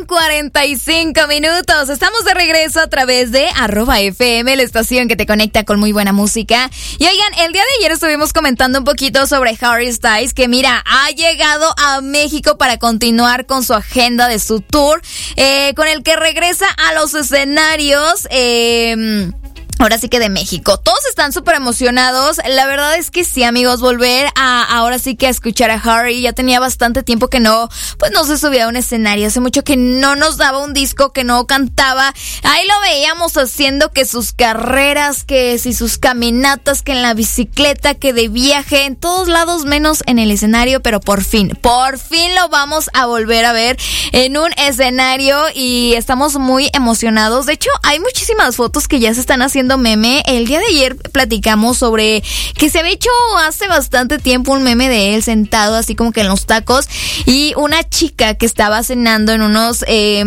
8:45. Estamos de regreso a través de @FM, la estación que te conecta con muy buena música. Y oigan, el día de ayer estuvimos comentando un poquito sobre Harry Styles, que mira, ha llegado a México para continuar con su agenda de su tour, con el que regresa a los escenarios, ahora sí que de México. Todos están súper emocionados. La verdad es que sí, amigos, volver ahora sí que a escuchar a Harry. Ya tenía bastante tiempo que no se subía a un escenario. Hace mucho que no nos daba un disco, que no cantaba. Ahí lo veíamos haciendo que sus carreras, que si sus caminatas, que en la bicicleta, que de viaje, en todos lados menos en el escenario, pero por fin lo vamos a volver a ver en un escenario y estamos muy emocionados. De hecho, hay muchísimas fotos que ya se están haciendo meme. El día de ayer platicamos sobre que se había hecho hace bastante tiempo un meme de él sentado así como que en los tacos y una chica que estaba cenando en unos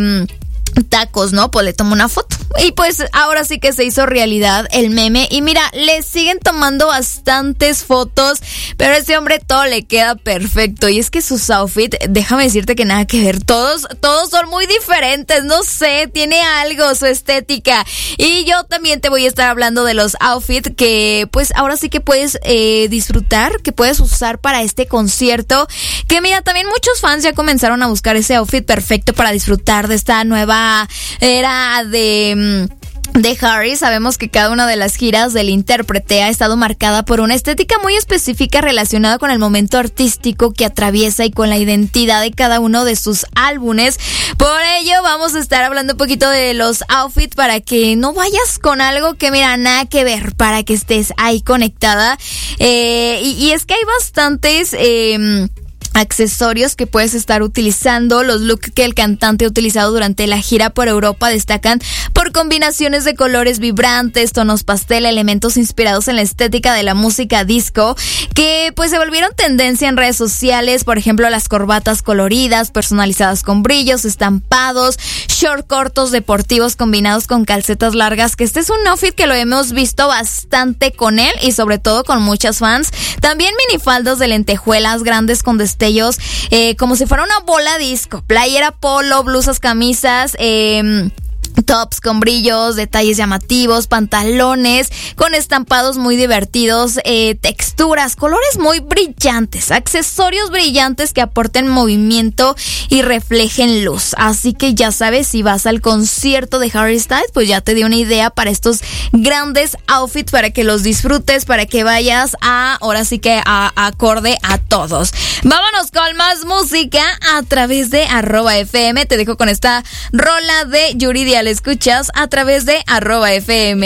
tacos, ¿no? Pues le tomó una foto y pues ahora sí que se hizo realidad el meme y mira, le siguen tomando bastantes fotos, pero a ese hombre todo le queda perfecto y es que sus outfits, déjame decirte que nada que ver, todos son muy diferentes, no sé, tiene algo, su estética. Y yo también te voy a estar hablando de los outfits que pues ahora sí que puedes disfrutar, que puedes usar para este concierto, que mira, también muchos fans ya comenzaron a buscar ese outfit perfecto para disfrutar de esta nueva era de Harry. Sabemos que cada una de las giras del intérprete ha estado marcada por una estética muy específica relacionada con el momento artístico que atraviesa y con la identidad de cada uno de sus álbumes. Por ello vamos a estar hablando un poquito de los outfits para que no vayas con algo que mira, nada que ver, para que estés ahí conectada. Y es que hay bastantes accesorios que puedes estar utilizando. Los looks que el cantante ha utilizado durante la gira por Europa destacan por combinaciones de colores vibrantes, tonos pastel, elementos inspirados en la estética de la música disco, que pues se volvieron tendencia en redes sociales. Por ejemplo, las corbatas coloridas, personalizadas con brillos, estampados, short cortos deportivos combinados con calcetas largas, que este es un outfit que lo hemos visto bastante con él y sobre todo con muchas fans. También minifaldos de lentejuelas grandes con destellos, como si fuera una bola disco, playera polo, blusas, camisas, tops con brillos, detalles llamativos, pantalones con estampados muy divertidos, texturas, colores muy brillantes, accesorios brillantes que aporten movimiento y reflejen luz. Así que ya sabes, si vas al concierto de Harry Styles, pues ya te di una idea para estos grandes outfits, para que los disfrutes, para que vayas ahora sí que acorde a todos. Vámonos con más música a través de @FM. Te dejo con esta rola de Yuridia. La escuchas a través de @FM.